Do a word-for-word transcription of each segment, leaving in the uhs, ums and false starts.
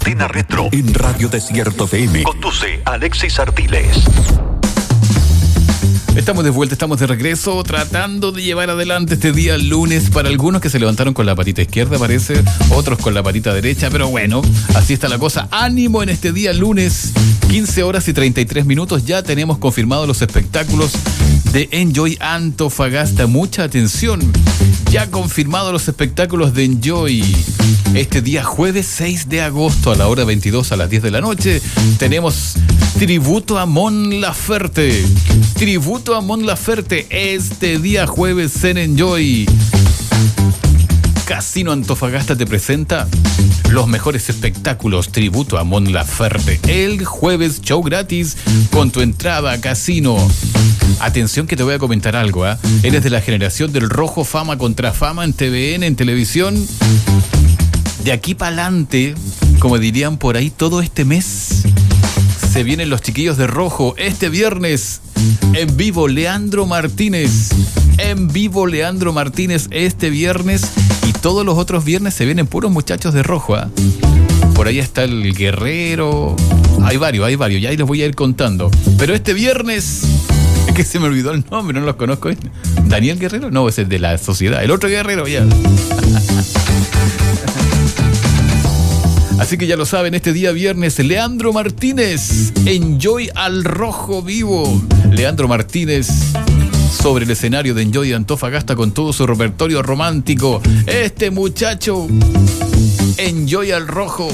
Antena Retro en Radio Desierto F M. Conduce Alexis Artiles. Estamos de vuelta, estamos de regreso, tratando de llevar adelante este día lunes para algunos que se levantaron con la patita izquierda, parece, otros con la patita derecha, pero bueno, así está la cosa. Ánimo en este día lunes, quince horas y treinta y tres minutos, ya tenemos confirmados los espectáculos de Enjoy Antofagasta. Mucha atención, ya confirmados los espectáculos de Enjoy. Este día jueves seis de agosto a la hora veintidós, a las diez de la noche, tenemos Tributo a Mon Laferte. Tributo a Mon Laferte este día jueves en Enjoy. Casino Antofagasta te presenta los mejores espectáculos. Tributo a Mon Laferte. El jueves, show gratis con tu entrada a Casino. Atención que te voy a comentar algo, ¿eh? Eres de la generación del rojo, fama contra fama en T V N, en televisión. De aquí para adelante, como dirían por ahí, todo este mes se vienen los chiquillos de rojo. Este viernes, en vivo, Leandro Martínez. En vivo, Leandro Martínez este viernes. Y todos los otros viernes se vienen puros muchachos de rojo, ¿eh? Por ahí está el Guerrero. Hay varios, hay varios. Ya ahí los voy a ir contando. Pero este viernes, es que se me olvidó el nombre, no los conozco. ¿Daniel Guerrero? No, ese es de la Sociedad. El otro Guerrero, ya. Así que ya lo saben, este día viernes, Leandro Martínez, Enjoy al Rojo vivo. Leandro Martínez sobre el escenario de Enjoy Antofagasta con todo su repertorio romántico. Este muchacho, Enjoy al Rojo.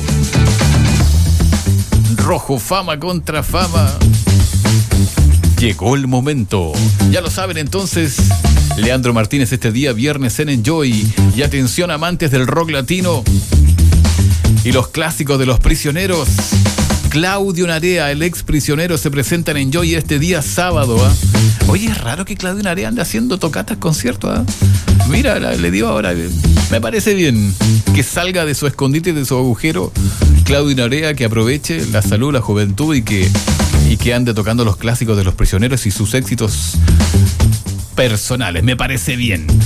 Rojo, fama contra fama. Llegó el momento. Ya lo saben entonces, Leandro Martínez este día viernes en Enjoy. Y atención, amantes del rock latino y los clásicos de los prisioneros. Claudio Narea, el ex prisionero, se presenta en Enjoy este día sábado. ¿eh? Oye, es raro que Claudio Narea ande haciendo tocatas, conciertos. ¿eh? Mira, la, le digo ahora, me parece bien que salga de su escondite, de su agujero, Claudio Narea, que aproveche la salud, la juventud y que, y que ande tocando los clásicos de los prisioneros y sus éxitos personales. Me parece bien.